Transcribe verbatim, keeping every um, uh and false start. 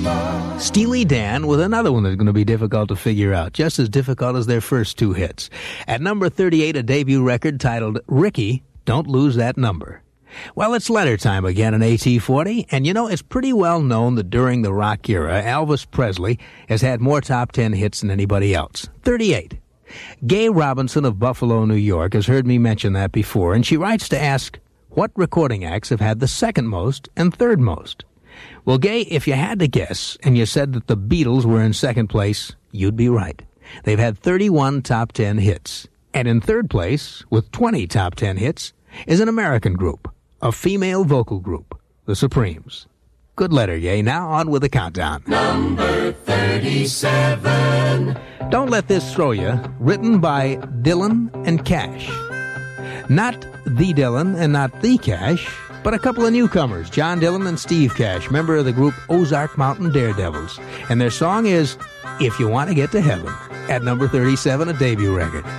Steely Dan with another one that's going to be difficult to figure out, just as difficult as their first two hits. At number thirty-eight, a debut record titled Ricky, Don't Lose That Number. Well, it's letter time again in A T forty, and you know, it's pretty well known that during the rock era, Elvis Presley has had more top ten hits than anybody else. thirty-eight. Gay Robinson of Buffalo, New York, has heard me mention that before, and she writes to ask, what recording acts have had the second most and third most? Well, Gay, if you had to guess, and you said that the Beatles were in second place, you'd be right. They've had thirty-one top ten hits. And in third place, with twenty top ten hits, is an American group, a female vocal group, the Supremes. Good letter, Gay. Now on with the countdown. Number thirty-seven. Don't Let This Throw You, written by Dylan and Cash. Not the Dylan and not the Cash, but a couple of newcomers, John Dylan and Steve Cash, member of the group Ozark Mountain Daredevils. And their song is If You Want to Get to Heaven, at number thirty-seven, a debut record.